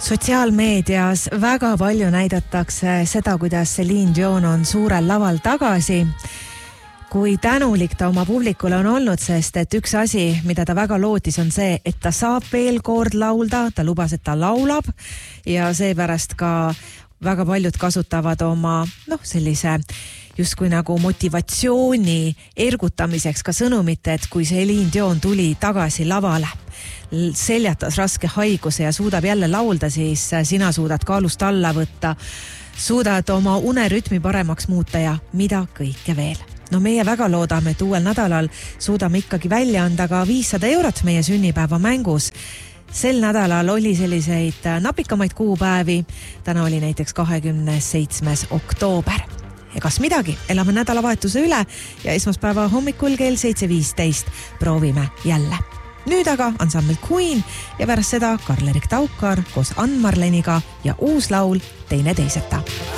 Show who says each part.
Speaker 1: Sotsiaalmeedias väga palju näidatakse seda, kuidas Celine Dion on suurel laval tagasi. Kui tänulik ta oma publikule on olnud, sest et üks asi, mida ta väga lootis, on see, et ta saab veel kord laulda, ta lubas, et ta laulab ja seepärast ka väga paljud kasutavad oma sellise justkui nagu motivatsiooni ergutamiseks ka sõnumit, et kui Celine Dion tuli tagasi lavale, seljatas raske haiguse ja suudab jälle laulda, siis sina suudad kaalust alla võtta, suudad oma unerütmi paremaks muuta ja mida kõike veel. Meie väga loodame, et uuel nädalal suudame ikkagi välja anda ka 500 eurot meie sünnipäeva mängus. Sel nädalal oli selliseid napikamaid kuupäevi. Täna oli näiteks 27. oktoober. Ja kas midagi, elame nädalavahetuse üle ja esmaspäeva hommikul kell 7.15 proovime jälle. Nüüd aga ansambel Queen ja pärast seda Karl-Erik Taukar koos Ann Marleniga ja uus laul Teine teiseta.